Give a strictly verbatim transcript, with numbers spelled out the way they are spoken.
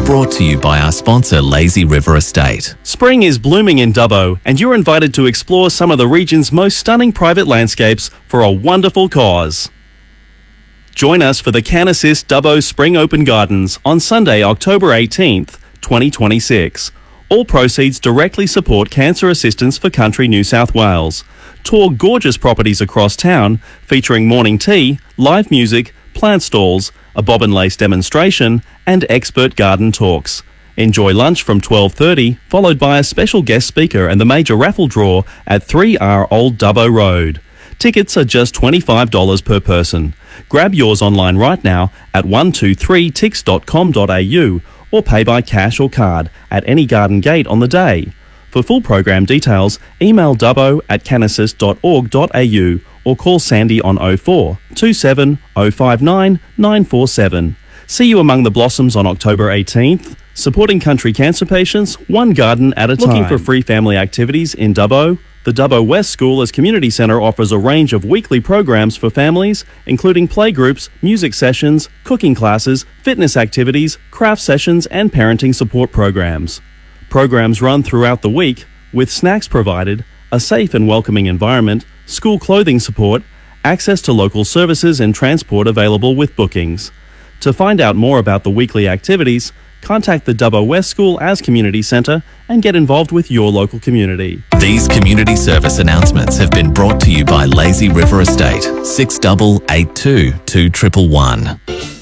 Brought to you by our sponsor, Lazy River Estate. Spring is blooming in Dubbo, and you're invited to explore some of the region's most stunning private landscapes for a wonderful cause. Join us for the Can Assist Dubbo Spring Open Gardens on Sunday, October eighteenth, twenty twenty-six. All proceeds directly support cancer assistance for Country New South Wales. Tour gorgeous properties across town featuring morning tea, live music, plant stalls, a bob and lace demonstration and expert garden talks. Enjoy lunch from twelve thirty, followed by a special guest speaker and the major raffle draw at three R Old Dubbo Road. Tickets are just twenty-five dollars per person. Grab yours online right now at one two three tix dot com dot a u or pay by cash or card at any garden gate on the day. For full program details, email dubbo at canassist dot org dot a u or call Sandy on oh four two seven oh five nine nine four seven. See you among the blossoms on October eighteenth. Supporting country cancer patients, one garden at a time. Looking for free family activities in Dubbo? The Dubbo West School as Community Centre offers a range of weekly programs for families, including playgroups, music sessions, cooking classes, fitness activities, craft sessions and parenting support programs. Programs run throughout the week, with snacks provided, a safe and welcoming environment, school clothing support, access to local services and transport available with bookings. To find out more about the weekly activities, contact the Dubbo West School as Community Centre and get involved with your local community. These community service announcements have been brought to you by Lazy River Estate, six double eight two two triple one.